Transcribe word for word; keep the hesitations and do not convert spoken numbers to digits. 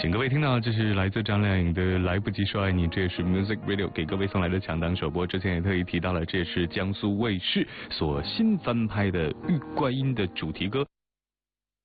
请各位听到，这是来自张靓颖的《来不及说爱你》，这也是 Music Radio 给各位送来的抢档首播。之前也特意提到了，这是江苏卫视所新翻拍的《玉观音》的主题歌。